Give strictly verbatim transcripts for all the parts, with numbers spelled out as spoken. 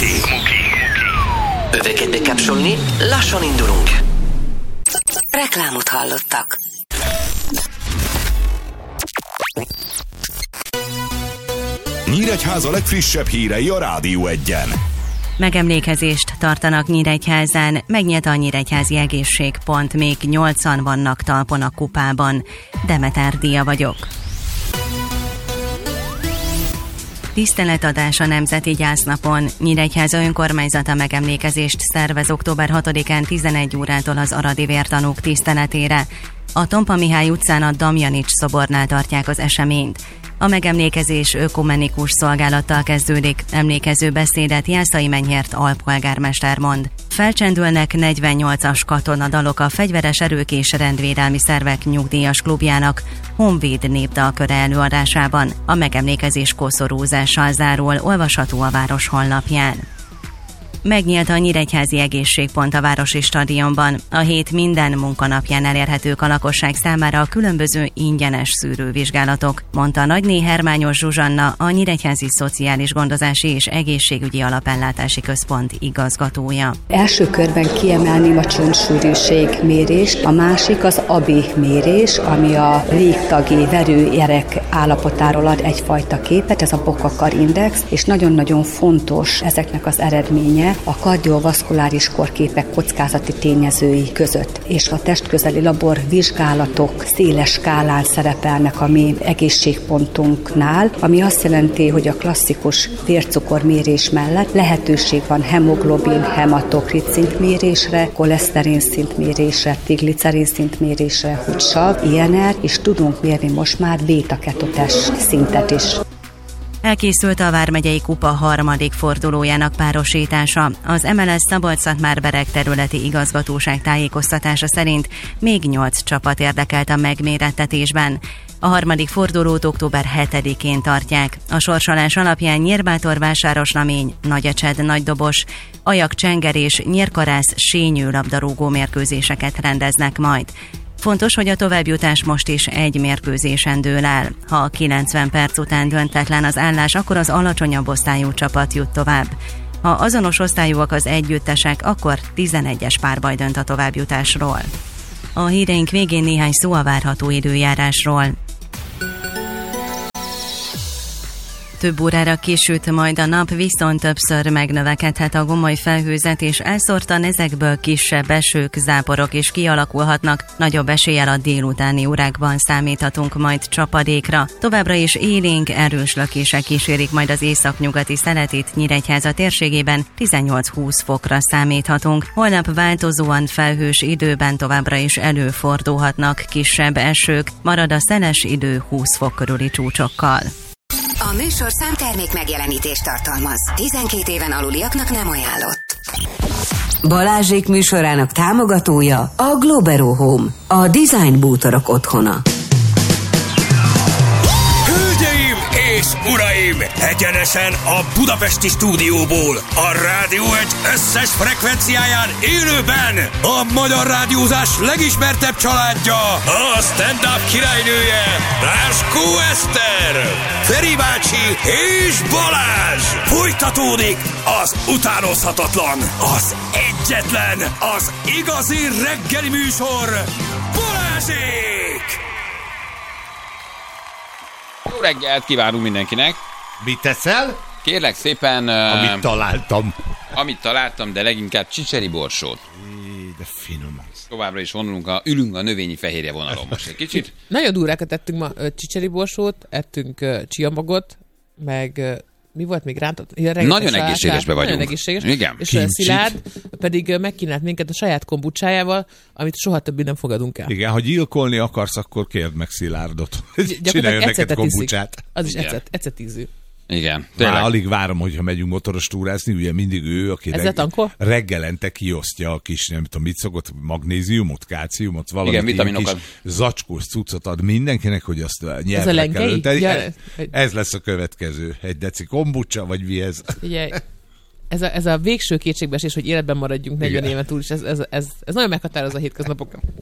Smuki. Öveket bekapcsolni, lassan indulunk. Reklámot hallottak. Nyíregyháza legfrissebb hírei a Rádió Egyen. Megemlékezést tartanak Nyíregyházán, megnyílt a Nyíregyházi Egészségpont, még nyolcan vannak talpon a kupában. Demeter Díja vagyok. Tiszteletadás a Nemzeti Gyásznapon. Nyíregyháza önkormányzata megemlékezést szervez október hatodikán tizenegy órától az aradi vértanúk tiszteletére. A Tompa Mihály utcán a Damjanics szobornál tartják az eseményt. A megemlékezés ökumenikus szolgálattal kezdődik, emlékező beszédet Jászai Menyhért alpolgármester mond. Felcsendülnek negyvennyolcas katonadalok a fegyveres erők és rendvédelmi szervek nyugdíjas klubjának Honvéd népdalköre előadásában. A megemlékezés koszorúzással zárul, olvasható a város honlapján. Megnyílt a Nyíregyházi Egészségpont a Városi Stadionban. A hét minden munkanapján elérhetők a lakosság számára a különböző ingyenes szűrővizsgálatok, mondta Nagyné Hermányos Zsuzsanna, a Nyíregyházi Szociális Gondozási és Egészségügyi Alapellátási Központ igazgatója. Első körben kiemelném a csontsűrűség mérést, a másik az á bé mérés, ami a légtagi verőjerek állapotáról ad egyfajta képet, ez a Bokakar index, és nagyon-nagyon fontos ezeknek az eredménye a kardiovaszkuláris korképek kockázati tényezői között. És a testközeli labor vizsgálatok széles skálán szerepelnek a mi egészségpontunknál, ami azt jelenti, hogy a klasszikus vércukormérés mellett lehetőség van hemoglobin, hematokrit szintmérésre, koleszterin szintmérésre, triglicerin szintmérésre, húgysav, i en er, és tudunk mérni most már béta-ketotest szintet is. Elkészült a Vármegyei Kupa harmadik fordulójának párosítása. Az em el es Szabolcs-Szatmár-Bereg területi igazgatóság tájékoztatása szerint még nyolc csapat érdekelt a megmérettetésben. A harmadik fordulót október hetedikén tartják. A sorsolás alapján Nyírbátor-Vásárosnamény, Nagyecsed Nagydobos, Ajak-Csenger és Nyírkarász Sényő labdarúgó mérkőzéseket rendeznek majd. Fontos, hogy a továbbjutás most is egy mérkőzésen dől el. Ha kilencven perc után döntetlen az állás, akkor az alacsonyabb osztályú csapat jut tovább. Ha azonos osztályúak az együttesek, akkor tizenegyes párbaj dönt a továbbjutásról. A híreink végén néhány szó a várható időjárásról. Több órára kisüt majd a nap, viszont többször megnövekedhet a gomoly felhőzet, és elszórtan ezekből kisebb esők, záporok is kialakulhatnak. Nagyobb eséllyel a délutáni órákban számíthatunk majd csapadékra. Továbbra is élénk, erős lökések kísérik majd az északnyugati szeletit, Nyíregyháza térségében tizennyolc-húsz fokra számíthatunk. Holnap változóan felhős időben továbbra is előfordulhatnak kisebb esők, marad a szeles idő húsz fok körüli csúcsokkal. A műsor számtermék megjelenítést tartalmaz. tizenkét éven aluliaknak nem ajánlott. Balázsék műsorának támogatója a Globero Home, a design bútorok otthona. Hölgyeim és uraim, egyenesen a budapesti stúdióból, a Rádió Egy összes frekvenciáján élőben a magyar rádiózás legismertebb családja, a stand-up királynője, Ráskó Eszter, Feri bácsi és Balázs. Folytatódik az utánozhatatlan, az egyetlen, az igazi reggeli műsor, Balázsék! Jó reggelt kívánunk mindenkinek! Mit teszel? Kérlek szépen... Amit uh, találtam. Amit találtam, de leginkább csicseri borsót. É, de finom az. Továbbra is vonulunk a, ülünk a növényi fehérje vonalon most egy kicsit. Nagyon durvákat ettünk ma, csicseri borsót, ettünk uh, csiamagot, meg uh, mi volt még rántott? Ja, nagyon egészségesbe vagyunk. Nagyon egészséges. Igen. És uh, Szilárd pedig uh, megkínált minket a saját kombucsájával, amit soha többé nem fogadunk el. Igen, ha gyilkolni akarsz, akkor kérd meg Szilárdot. Csináljon neked kombucsát. Az is ecet, ecetízű. Igen. Már alig várom, hogyha megyünk motoros túrázni, ugye mindig ő, aki reg... reggelente kiosztja a kis, nem tudom, mit szokott, magnéziumot, kálciumot, valamit. Igen, vitaminokat. Kis zacskós cuccot ad mindenkinek, hogy azt nyelvre kell önteni. Ja, ez, ez lesz a következő. Egy deci kombucsa, vagy mi ez? Ugye, ez, a, ez a végső kétségbeesés, hogy életben maradjunk negyven éven túl, és ez, ez, ez, ez nagyon meghatározza a hétköznapokat.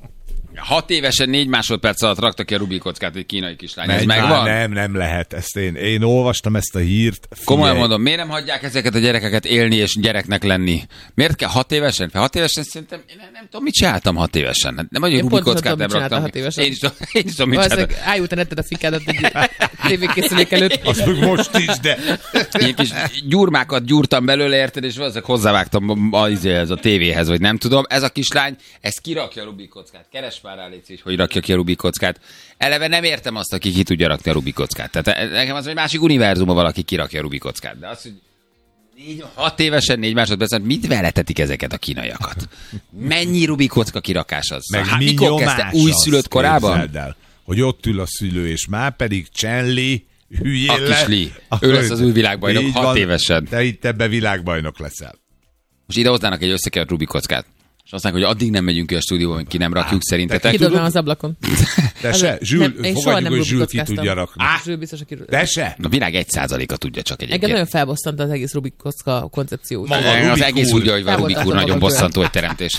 Hat évesen négy másodperc alatt rakta ki a Rubik kockát egy kínai kislány. Ez Megy megvan? Nem, nem lehet. Ezt én, én olvastam ezt a hírt. Figyelj. Komolyan mondom, miért nem hagyják ezeket a gyerekeket élni és gyereknek lenni? Miért kell hat évesen? Hat évesen szerintem, én nem, nem tudom, mit csináltam hat évesen. Nem vagy, hogy Rubik kockát nem raktam. Hat évesen. Én is tudom, én is tudom mit csináltam. Ájultan etted a fikádat egy tévékészülék előtt. Azt meg most is, de... Ilyen kis gyurmákat gyúrtam belőle, érted, és valószínűleg hozzávágtam a, a tévéhez, vagy nem tudom. Ez a kislány, ez kirakja a Rubik kockát. Keres már rá, légy, hogy rakja ki a Rubik kockát. Eleve nem értem azt, aki ki tudja rakni a Rubik kockát. Tehát nekem az, hogy másik univerzumban valaki kirakja a Rubik kockát. De az, hogy négy, hat évesen, négy másodpercen, mit veletetik ezeket a kínaiakat? Mennyi Rubik kocka kirakás az? Meg hát, mi mikor kezdte? Újszülött korában? El, hogy ott ül a szülő, és már pedig Csenli hülyén A kis Li. Ő lesz az új világbajnok hat évesen. Te itt ebbe világbajnok leszel. Most idehoznának egy összekert Rubik kockát. És azt mondják, hogy addig nem megyünk ki a stúdióba, hogy ki nem rakjuk szerintetek. Kidobnám az ablakon. De se, Zsül, fogadjuk, hogy Zsül ki tudja rakni. Á, Zsül biztos, aki... De se. A világ egy százaléka tudja csak egyébként. Engem nagyon felbosszant az egész Rubik kocka koncepció. Maga az egész úgy, hogy a Rubik úr nagyon bosszantó egy teremtés.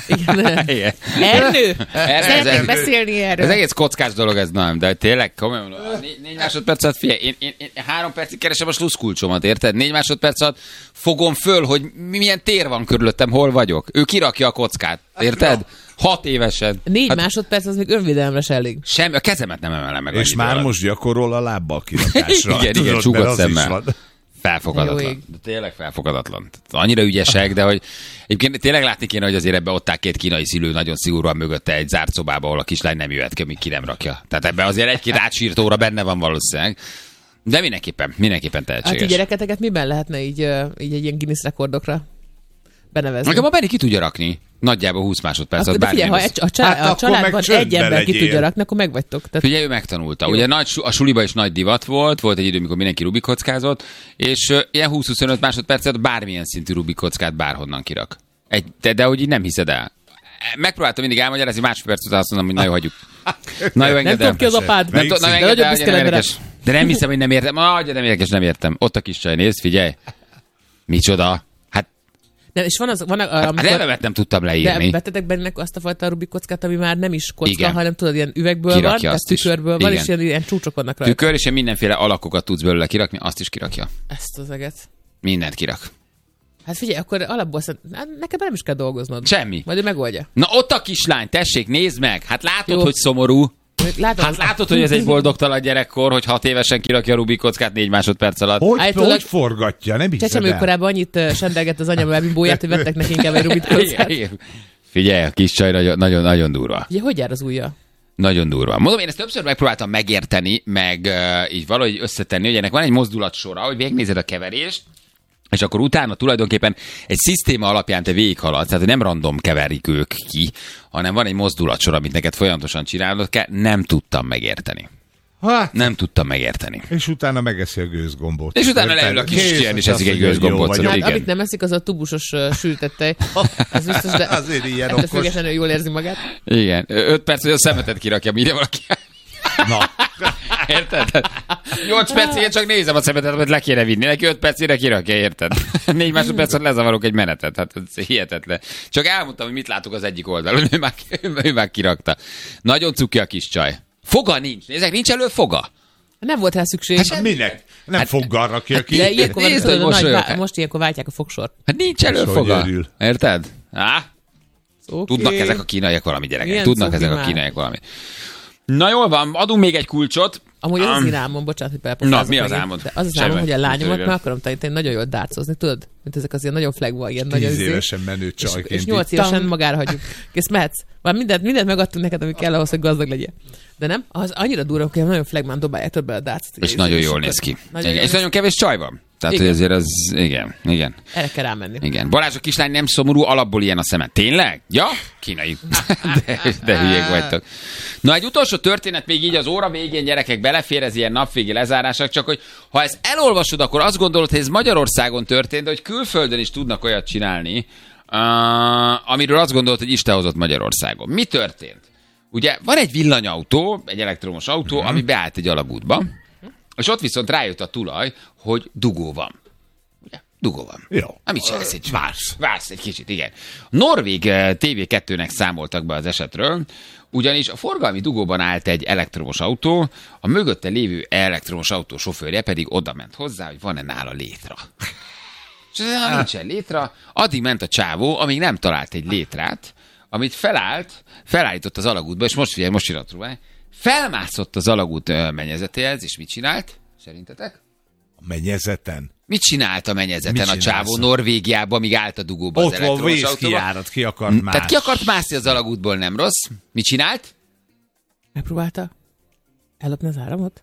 Igen. Ernő! Szeretném beszélni erről. Ez egész kockás dolog ez, nem, de tényleg, komolyan, négy másodpercet, figyelj, én, én, én három percig keresem a sluszkulcsomat, érted? Négy másodpercet fogom föl, hogy milyen tér van körülöttem, hol vagyok. Ő kirakja a kockát, érted? Hat évesen. Négy hát, másodperc, az még önvédelemre se elég. Semmi, a kezemet nem emelem meg. És már alatt. Most gyakorol a lábbal kirakásra. igen, tudod, igen, csukott szemmel. Felfogadatlan. De tényleg felfogadatlan. Annyira ügyesek, de hogy egyébként tényleg látni kéne, hogy azért ebbe ott áll két kínai szülő nagyon szigorúan mögötte egy zárt szobába, ahol a kislány nem jöhet ki, amíg ki nem rakja. Tehát ebben azért egy-két átsírt óra benne van valószínűleg. De mindenképpen, mindenképpen tehetséges. Hát így gyereketeket miben lehetne így, így egy ilyen Guinness rekordokra benevezni? Nekem a Benni ki tudja rakni. Nagyjából húsz másodperc. De figyelj, ha egy, a, család, hát a családban egy ember ki tudja rakni, akkor megvagytok. Tehát... Figyelj, ő megtanulta. Jó. Ugye nagy, a suliba is nagy divat volt, volt egy idő, amikor mindenki Rubik kockázott, és uh, ilyen húsz-huszonöt másodpercet bármilyen szintű Rubik kockát bárhonnan kirak. Egy, de, de hogy így nem hiszed el. Megpróbáltam mindig elmagyarázni, másodperc után azt mondom, hogy na jó, hagyjuk. Na jó, engedem. Nem tudom ki az apád. Nem tudom, engedem, de nem hiszem, hogy nem értem. Ah, nem érdekes, nem értem. Ott a kis csaj, nézd, figyelj. Micsoda. Nem, és van az, van a, amikor, hát elvet nem tudtam leírni. De vetetek benne azt a fajta Rubik kockát, ami már nem is kocka, igen. hanem tudod, ilyen üvegből kirakja van, tehát tükörből van, igen. És ilyen, ilyen csúcsok vannak rajta. Tükör, és mindenféle alakokat tudsz belőle kirakni, azt is kirakja. Ezt az eget. Mindent kirak. Hát figyelj, akkor alapból neked nem is kell dolgoznod. Semmi. Majd ő megoldja. Na ott a kislány, tessék, nézd meg. Hát látod, jó. Hogy szomorú. Látom, hát látod, hogy ez egy boldogtalan gyerekkor, hogy hat évesen kirakja a Rubik kockát négy másodperc alatt. Hogy, Állítólag... hogy forgatja, nem hiszed el? Csecsemő korában annyit sendelgett az anyám elbimbóját, hogy vettek neki inkább egy Rubik kockát. Figyelj, a kis csaj nagyon, nagyon, nagyon durva. Ugye, hogy jár az ujja? Nagyon durva. Mondom, én ezt többször megpróbáltam megérteni, meg uh, így valahogy összetenni, hogy ennek van egy mozdulatsora, hogy végignézed a keverést, és akkor utána tulajdonképpen egy szisztéma alapján te végighaladsz, tehát nem random keverik ők ki, hanem van egy mozdulatsor, amit neked folyamatosan csinálnod kell, nem tudtam megérteni. Hát. Nem tudtam megérteni. És utána megeszi a gőzgombot. És utána leül a kis ilyen, és eszik egy gőzgombot. Szóval hát, amit nem eszik, az a tubusos uh, sültett tej. Ez biztos, de azért ilyen okos. Függetlenül jól érzi magát. Igen. Öt perc, hogy a szemetet kirakja, mire valaki... Na. Érted? Nyolc percig én csak nézem a szemetet, amit le kéne vinni. Neki öt percére kirakja, érted? Négy másodpercet lezavarok egy menetet. Hát ez hihetetlen. Csak elmondtam, hogy mit látok az egyik oldalon. Ő már, ő már kirakta. Nagyon cuki a kis csaj. Foga nincs. Nézzek, nincs elő foga. Nem volt rá szükség. Hát minek? Nem hát, foggal rakja ki. De ilyenkor van, tudod, most, nagy, most ilyenkor váltják a fogsort. Hát nincs elő foga. Érted? Á? Okay. Tudnak ezek a kínaiak valami, gyerekek. Ilyen Tudnak ezek már. A kínaiak valami. Na jól van, adunk még egy kulcsot. Amúgy az um, az én álmom, bocsánat, hogy belpofázok. Na, mi az álmod? De az az álmom, hogy a lányomat meg akarom tanítani nagyon jól dárcozni, tudod? Mint ezek az ilyen nagyon flagva, ilyen nagyon Tíz évesen menő csajként. És, és nyolc évesen magára hagyjuk. Kész, mehetsz. Már mindent, mindent megadtunk neked, ami kell ahhoz, hogy gazdag legyél. De nem? Az annyira durva, hogy nagyon flagmán dobálják több bele a dárcot. És nagyon jól néz ki. És nagyon kevés csaj van. Tehát, igen. Hogy azért az, igen, igen. Erre kell rámenni. Igen. Balázs, a kislány nem szomorú, alapból ilyen a szeme. Tényleg? Ja? Kínai. De, de hülyék vagytok. Na, egy utolsó történet még így az óra végén, gyerekek, belefér ez ilyen napvégi lezárások, csak hogy ha ezt elolvasod, akkor azt gondolod, hogy ez Magyarországon történt, de hogy külföldön is tudnak olyat csinálni, uh, amiről azt gondolod, hogy Isten hozott Magyarországon. Mi történt? Ugye van egy villanyautó, egy elektromos autó, uh-huh. ami beállt egy alagútba, és ott viszont rájött a tulaj, hogy dugó van. Ugye? Dugó van. Jó. Na, mit csinálsz egy Vársz. Vársz egy kicsit, igen. A norvég té vé kettőnek számoltak be az esetről, ugyanis a forgalmi dugóban állt egy elektromos autó, a mögötte lévő elektromos autó sofőrje pedig oda ment hozzá, hogy van-e nála létra. És ha nincsen létra, addig ment a csávó, amíg nem talált egy létrát, amit felállt, felállított az alagútba, és most figyelj, most irat róla, felmászott az alagút mennyezetéhez, és mit csinált? Szerintetek? A mennyezeten? Mit csinált a mennyezeten a csávó Norvégiában, amíg állt a dugóba ott az elektromos autóba? Ott van vészkijárat, ki akart mászni. Tehát ki akart mászni az alagútból, nem rossz. Mit csinált? Megpróbálta ellopni az áramot?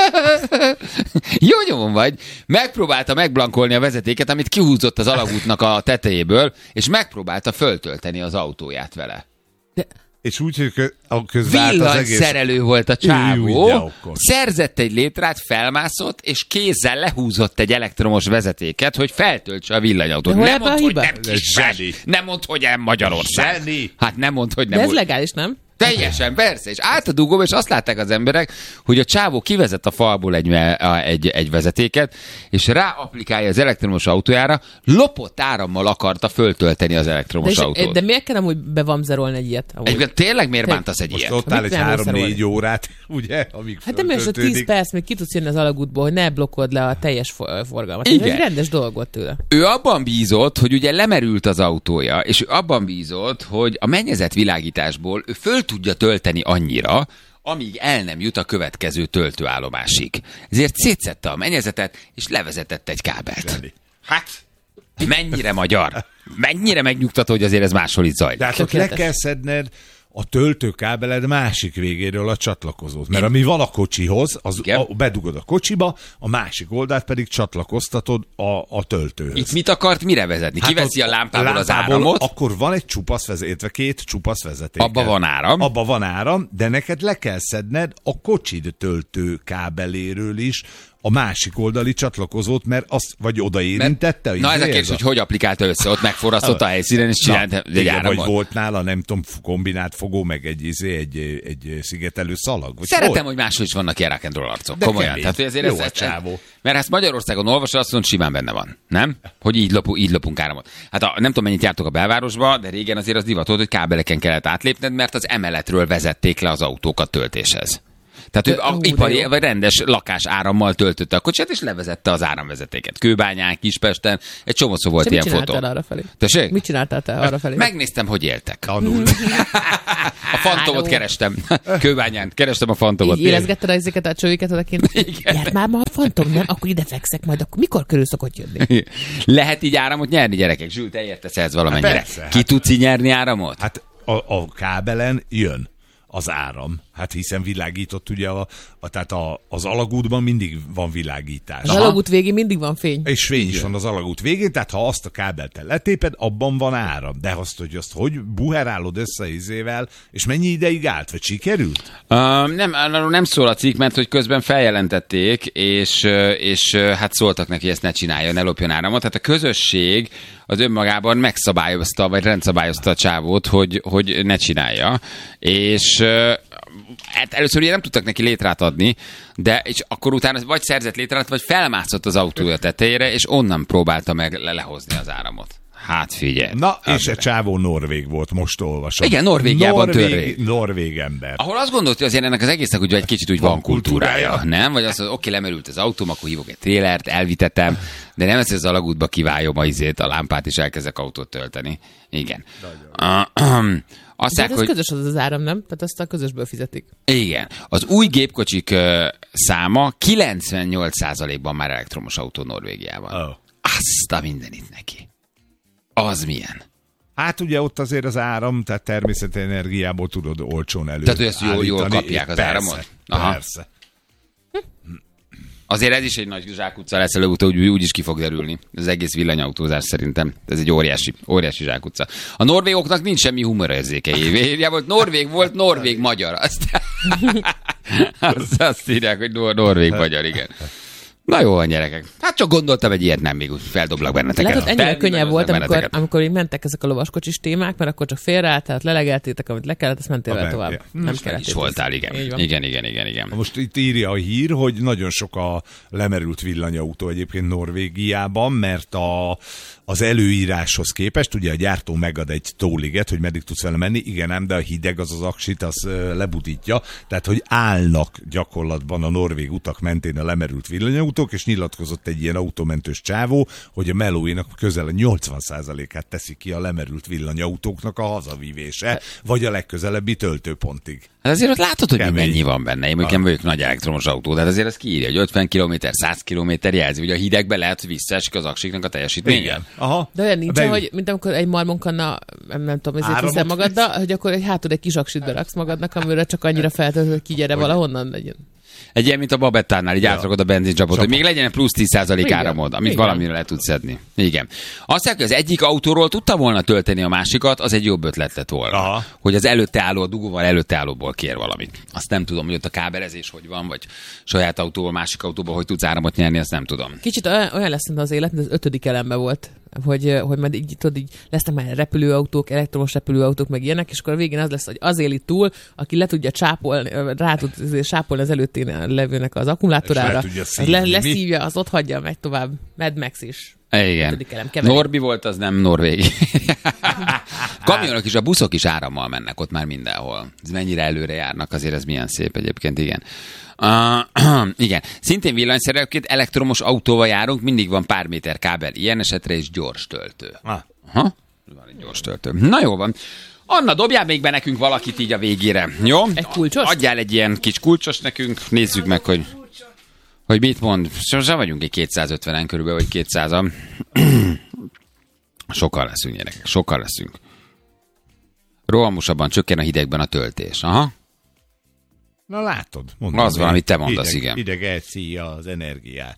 Jó nyomon vagy. Megpróbálta megblankolni a vezetéket, amit kihúzott az alagútnak a tetejéből, és megpróbálta föltölteni az autóját vele. De... És úgy, hogy a közben villanyszerelő egész... volt a csávó, szerzett egy létrát, felmászott, és kézzel lehúzott egy elektromos vezetéket, hogy feltöltse a villanyautót. Nem mondd, hogy nem kisás. Nem mondd, hogy nem Magyarország. Zseni. Hát nem mondd, hogy nem. De ez legális, nem? Teljesen, persze. És állt a dugóba, és azt látták az emberek, hogy a csávó kivezet a falból egy, egy, egy vezetéket, és ráapplikálja az elektromos autójára, lopott árammal akarta föltölteni az elektromos de autót. De miért kell amúgy bevamzerolni egy ilyet? Egyébként tényleg miért bántasz egy most ilyet? ott áll egy három-négy órát, ugye? Amíg hát nem most a tíz perc, még ki tudsz jönni az alagútból, hogy ne blokkod le a teljes forgalmat. Igen. Ez egy rendes dolog volt tőle. Ő abban bízott, hogy ugye lemerült az autója, és ő abban bízott, hogy a mennyezet világításból ő föl tudja tölteni annyira, amíg el nem jut a következő töltőállomásig. Ezért szétszette a mennyezetet, és levezetett egy kábelt. Zseni. Hát, mennyire magyar? Mennyire megnyugtató, hogy azért ez máshol itt zajlik. Tehát ott le kell szedned a töltőkábeled másik végéről a csatlakozót. Mert ami van a kocsihoz, az a, bedugod a kocsiba, a másik oldalt pedig csatlakoztatod a, a töltőhöz. Itt mit akart mire vezetni? Hát kiveszi a lámpából, lámpából az áramot? Akkor van egy csupasz vezeték, két csupasz vezeték. Abba van áram. Abba van áram, de neked le kell szedned a kocsid töltőkábeléről is a másik oldali csatlakozót, mert azt vagy odaérintette. Mert, na ez a kérdés, hogy hogy applikálta össze, ott megforrasztott a helyszínen, és csinálta egy áramot. Vagy volt nála, nem tudom, kombinált fogó, meg egy, izé, egy, egy szigetelő szalag. Vagy Szeretem, hol? hogy máshol is vannak ilyen rock and roll arcok. De komolyan. kemény. Tehát, hogy ezért jó ez a csávó. Mert ezt Magyarországon olvasod, azt mondod, simán benne van. Nem? Hogy így, lopu, így lopunk áramot. Hát a, nem tudom, mennyit jártok a belvárosba, de régen azért az divat volt, hogy kábeleken kellett átlépned, mert az emeletről vezették le az autókat töltéshez. Tehát ő Ú, ipari, vagy rendes lakás árammal töltötte a kocsát, és levezette az áramvezetéket. Kőbányán, Kispesten, egy csomószor volt ilyen fotó. Mit csináltál arra felé? Tessék? Mit csináltál te arra felé? Megnéztem, hogy éltek. A fantomot kerestem. Kőbányán kerestem a fantomot. Így érezgetted ezeket a csőiket odakint? Jár már ma a fantom, nem? Akkor ide fekszek majd. Akkor mikor körül szokott jönni? Lehet így áramot nyerni, gyerekek? Zsül, te értesz ez valamennyire? Persze, Ki hát, tudsz így nyerni áramot? Hát a, a kábelen jön az áram. Hát hiszen világított ugye, a, a, tehát a, az alagútban mindig van világítás. Az alagút végén mindig van fény. És fény is van az alagút végén, tehát ha azt a kábelt letéped, abban van áram. De azt, hogy azt hogy buherálod össze izével, és mennyi ideig állt, vagy sikerült? Uh, nem, nem szól a cikk, mert hogy közben feljelentették, és, és hát szóltak neki, ezt ne csinálja, ne lopjon áramot. Tehát a közösség az önmagában megszabályozta, vagy rendszabályozta a csávót, hogy, hogy ne csinálja. És hát először ugye nem tudtak neki létrát adni, de és akkor utána vagy szerzett létrát, vagy felmászott az autója tetejére, és onnan próbálta meg le- lehozni az áramot. Hát figyelj. Na, és a csávó norvég volt, most olvasom. Igen, Norvégiában norvég, törvény. Norvég ember. Ahol azt gondolt, hogy azért ennek az egésznek úgy egy kicsit úgy van, van kultúrája, kultúrája, nem? Vagy azt mondod, oké, lemerült az autóm, akkor hívok egy trélert, elvitetem, de nem ezt az alagútba kiváljon a izét, a lámpát, és elkezdek autót tölteni. Igen. Azt hát ez hogy... közös az az áram, nem? Tehát azt a közösből fizetik. Igen. Az új gépkocsik uh, száma kilencvennyolc százalékban már elektromos autó Norvégiában. Oh. Azt a mindenit neki. Az milyen? Hát ugye ott azért az áram, tehát természeti energiából tudod olcsón elő. Tehát, hogy ezt jól, jól kapják az persze, áramot? Aha. Persze. Azért ez is egy nagy zsákutca lesz előbb-utóbb, úgy, úgy is ki fog derülni. Az egész villanyautózás szerintem. Ez egy óriási, óriási zsákutca. A norvégoknak nincs semmi humorérzéke. Írja volt, norvég volt, norvég magyar. Azt, azt, azt írják, hogy nor- norvég magyar, igen. Na jó van, gyerekek. Hát csak gondoltam, egy ilyet nem, még úgy feldoblak benneteket. Lehet, hogy ennyire könnyebb volt, amikor, amikor így mentek ezek a lovaskocsis témák, mert akkor csak félreállt, tehát lelegeltétek, amit le kellett, azt mentél vele tovább. Nem, nem kellett. Is voltál, igen. Igen, igen, igen, igen. Most itt írja a hír, hogy nagyon sok a lemerült villanyautó egyébként Norvégiában, mert a, az előíráshoz képest, ugye a gyártó megad egy tóliget, hogy meddig tudsz vele menni, igen ám, de a hideg az az aksit, az lebutítja, tehát hogy állnak gyakorlatban a norvég utak mentén a lemerült villanyautók, és nyilatkozott egy ilyen autómentős csávó, hogy a melóinak közel a nyolcvan százalékát teszi ki a lemerült villanyautóknak a hazavívése, vagy a legközelebbi töltőpontig. Hát azért ott látod, hogy Kemény. Mennyi van benne. Én mondjuk vagyok nagy elektromos autó, de hát azért ez kiírja, hogy ötven kilométer, száz kilométer jelzi, hogy a hidegbe lehet, hogy visszaesik az aksiknak a teljesítménye. Igen. Aha. De olyan nincs, hogy mint amikor egy marmonkanna, nem, nem tudom, ezért viszem magaddal, hogy akkor egy hátul egy kis aksit beraksz magadnak, amire csak annyira feltölt, hogy kigyere valahonnan legyen. Egy ilyen, mint a Babettánál, így átrakod a benzincsapot, hogy még legyen plusz tíz százalék áramod, amit igen. valamire le tudsz szedni. Igen. Azt mondja, hogy az egyik autóról tudta volna tölteni a másikat, az egy jobb ötlet lett volna. Aha. Hogy az előtte álló, a dugóval előtte állóból kér valamit. Azt nem tudom, hogy ott a kábelezés hogy van, vagy saját autóval, másik autóból hogy tudsz áramot nyerni, azt nem tudom. Kicsit olyan lesz az élet, mint az ötödik elemben volt. Hogy, hogy majd így, tudod, így lesznek már repülőautók, elektromos repülőautók, meg ilyenek, és akkor a végén az lesz, hogy az éli túl, aki le tudja csápolni, rá tud sápolni az előttén levőnek az akkumulátorára, az le, leszívja, az ott hagyja, megy tovább. Mad Max is. Igen. Norbi volt, az nem norvég. Kamionok is, a buszok is árammal mennek ott már mindenhol. Ez mennyire előre járnak, azért ez milyen szép egyébként, igen. Uh, igen. Szintén villanyszerelőként elektromos autóval járunk, mindig van pár méter kábel, ilyen esetre is gyors töltő. Ah. Aha. Van egy gyors töltő. Na jó van. Anna, dobjál még be nekünk valakit így a végére, jó? Egy kulcsos? Adjál egy ilyen kis kulcsos nekünk, nézzük meg, hogy, hogy mit mond. Sosem vagyunk egy kétszázötvenen körülbelül, vagy kétszázan. Sokkal leszünk, gyerekek, sokkal leszünk. Rohamosabban csökken a hidegben a töltés. Aha. Na látod. Mondom, az van, amit te mondasz, hideg, igen. Hideg elszíja az energiát.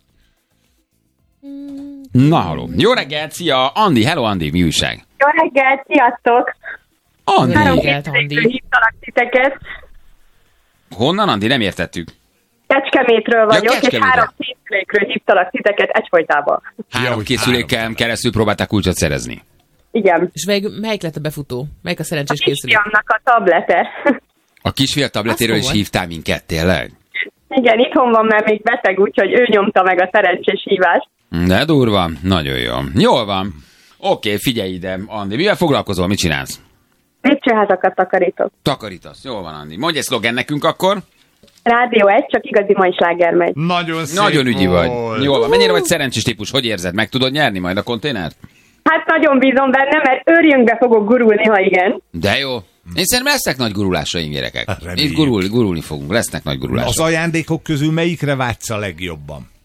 Na, halló. Jó reggelt, szia! Andi, hello Andi, mi újság? Jó reggelt, sziasztok! Andi. Három készülékről hívtalak titeket. Honnan, Andi? Nem értettük. Kecskemétről vagyok, ja, és három készülékről hívtalak titeket egyfolytában. Három készülékkel keresztül próbálták kulcsot szerezni. Igen. És melyik, melyik lett a befutó? Melyik a szerencsés készülék? A kisfiamnak a tablete. A kisfiam tabletéről is hívtál minket, tényleg? Igen, itthon van, mert még beteg, úgyhogy ő nyomta meg a szerencsés hívást. De durva, nagyon jó. Jól van. Oké, figyelj ide, Andi. Mivel foglalkozol, mit csinálsz? Lépcsőházakat takarítok. Takarítasz, jól van, Andi. Mondj egy szlogen nekünk akkor. Rádió egy, csak igazi mai sláger megy. Nagyon szép. Nagyon ügyi vagy. Jól van. Mennyire vagy szerencsés típus? Hogy érzed? Meg tudod nyerni majd a konténert? Hát nagyon bízom benne, mert őrjönkbe fogok gurulni, ha igen. De jó. Én szerintem lesznek nagy gurulásaim, gyerekek. Itt gurul, gurulni fogunk, lesznek nagy gurulások. Az ajándékok közül melyikre vágysz a legjobban?